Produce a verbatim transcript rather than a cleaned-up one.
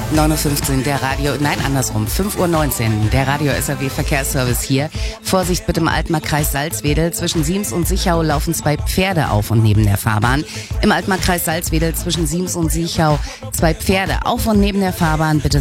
neun Uhr fünfzehn, der Radio, nein, andersrum, fünf Uhr neunzehn, der Radio-S R W-Verkehrsservice hier. Vorsicht bitte im Altmarkkreis Salzwedel. Zwischen Siems und Sichau laufen zwei Pferde auf und neben der Fahrbahn. Im Altmarkkreis Salzwedel zwischen Siems und Sichau zwei Pferde auf und neben der Fahrbahn. Bitte